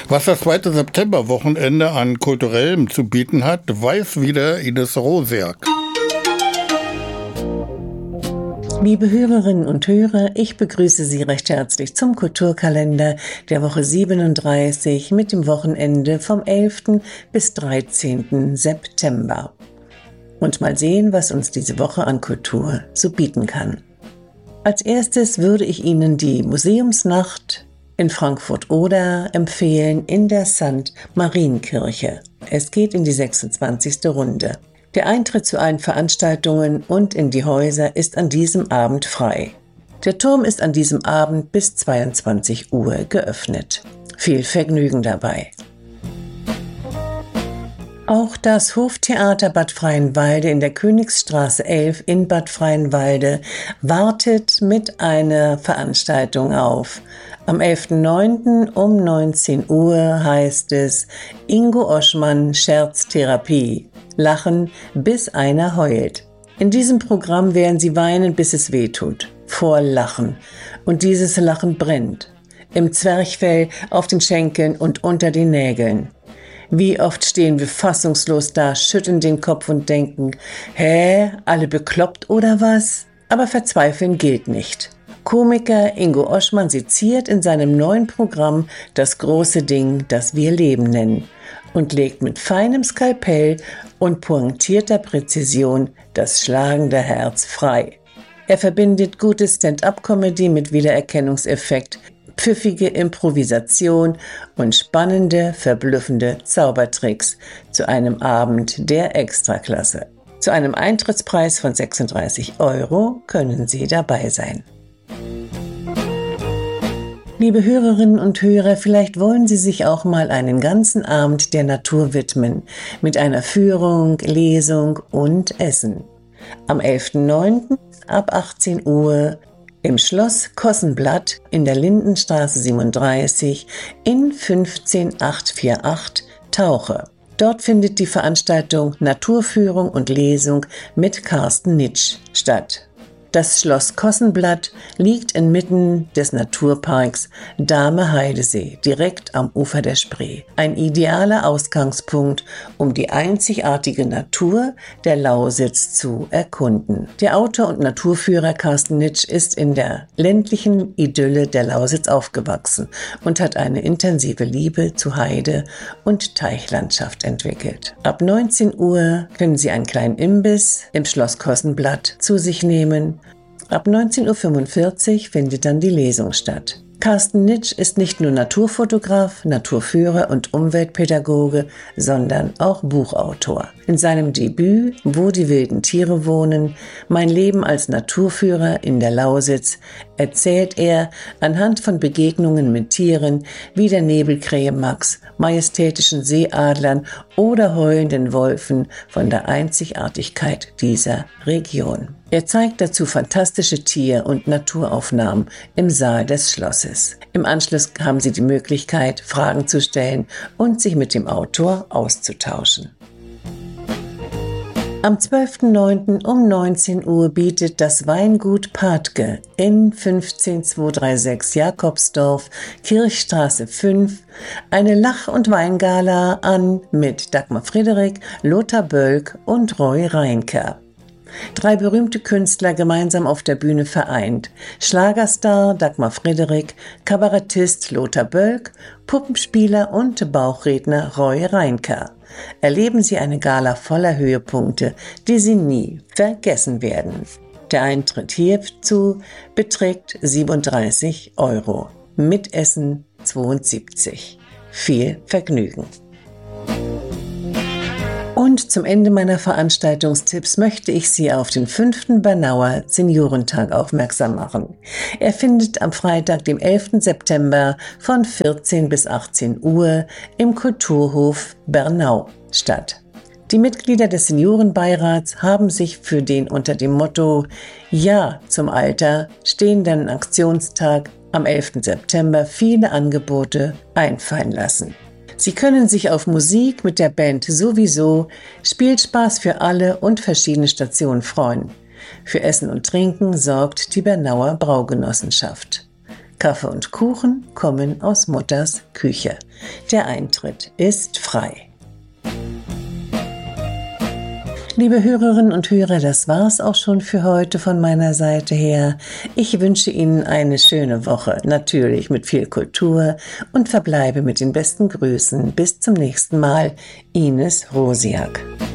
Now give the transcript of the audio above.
Was das zweite Septemberwochenende an Kulturellem zu bieten hat, weiß wieder Ines Rosiak. Liebe Hörerinnen und Hörer, ich begrüße Sie recht herzlich zum Kulturkalender der Woche 37 mit dem Wochenende vom 11. bis 13. September. Und mal sehen, was uns diese Woche an Kultur so bieten kann. Als erstes würde ich Ihnen die Museumsnacht in Frankfurt-Oder empfehlen in der St. Marienkirche. Es geht in die 26. Runde. Der Eintritt zu allen Veranstaltungen und in die Häuser ist an diesem Abend frei. Der Turm ist an diesem Abend bis 22 Uhr geöffnet. Viel Vergnügen dabei. Auch das Hoftheater Bad Freienwalde in der Königsstraße 11 in Bad Freienwalde wartet mit einer Veranstaltung auf. Am 11.09. um 19 Uhr heißt es Ingo Oschmann Scherztherapie. Lachen, bis einer heult. In diesem Programm werden Sie weinen, bis es weh tut. Vor Lachen. Und dieses Lachen brennt. Im Zwerchfell, auf den Schenkeln und unter den Nägeln. Wie oft stehen wir fassungslos da, schütteln den Kopf und denken, hä, alle bekloppt oder was? Aber verzweifeln gilt nicht. Komiker Ingo Oschmann seziert in seinem neuen Programm das große Ding, das wir Leben nennen und legt mit feinem Skalpell und pointierter Präzision das schlagende Herz frei. Er verbindet gute Stand-up-Comedy mit Wiedererkennungseffekt, pfiffige Improvisation und spannende, verblüffende Zaubertricks zu einem Abend der Extraklasse. Zu einem Eintrittspreis von 36 € können Sie dabei sein. Liebe Hörerinnen und Hörer, vielleicht wollen Sie sich auch mal einen ganzen Abend der Natur widmen, mit einer Führung, Lesung und Essen. Am 11.09. ab 18 Uhr im Schloss Kossenblatt in der Lindenstraße 37 in 15848 Tauche. Dort findet die Veranstaltung Naturführung und Lesung mit Carsten Nitsch statt. Das Schloss Kossenblatt liegt inmitten des Naturparks Dahme-Heidesee, direkt am Ufer der Spree. Ein idealer Ausgangspunkt, um die einzigartige Natur der Lausitz zu erkunden. Der Autor und Naturführer Carsten Nitsch ist in der ländlichen Idylle der Lausitz aufgewachsen und hat eine intensive Liebe zu Heide- und Teichlandschaft entwickelt. Ab 19 Uhr können Sie einen kleinen Imbiss im Schloss Kossenblatt zu sich nehmen. Ab 19.45 Uhr findet dann die Lesung statt. Carsten Nitsch ist nicht nur Naturfotograf, Naturführer und Umweltpädagoge, sondern auch Buchautor. In seinem Debüt »Wo die wilden Tiere wohnen. Mein Leben als Naturführer in der Lausitz« erzählt er anhand von Begegnungen mit Tieren wie der Nebelkrähe Max, majestätischen Seeadlern oder heulenden Wolfen von der Einzigartigkeit dieser Region. Er zeigt dazu fantastische Tier- und Naturaufnahmen im Saal des Schlosses. Im Anschluss haben Sie die Möglichkeit, Fragen zu stellen und sich mit dem Autor auszutauschen. Am 12.09. um 19 Uhr bietet das Weingut Patke in 15236 Jakobsdorf, Kirchstraße 5, eine Lach- und Weingala an mit Dagmar Frederik, Lothar Bölk und Roy Reinker. 3 berühmte Künstler gemeinsam auf der Bühne vereint. Schlagerstar Dagmar Frederik, Kabarettist Lothar Bölk, Puppenspieler und Bauchredner Roy Reinker. Erleben Sie eine Gala voller Höhepunkte, die Sie nie vergessen werden. Der Eintritt hierzu beträgt 37 €. Mitessen 72. Viel Vergnügen. Und zum Ende meiner Veranstaltungstipps möchte ich Sie auf den 5. Bernauer Seniorentag aufmerksam machen. Er findet am Freitag, dem 11. September von 14 bis 18 Uhr im Kulturhof Bernau statt. Die Mitglieder des Seniorenbeirats haben sich für den unter dem Motto Ja zum Alter stehenden Aktionstag am 11. September viele Angebote einfallen lassen. Sie können sich auf Musik mit der Band Sowieso, Spielspaß für alle und verschiedene Stationen freuen. Für Essen und Trinken sorgt die Bernauer Braugenossenschaft. Kaffee und Kuchen kommen aus Mutters Küche. Der Eintritt ist frei. Liebe Hörerinnen und Hörer, das war's auch schon für heute von meiner Seite her. Ich wünsche Ihnen eine schöne Woche, natürlich mit viel Kultur und verbleibe mit den besten Grüßen. Bis zum nächsten Mal, Ines Rosiak.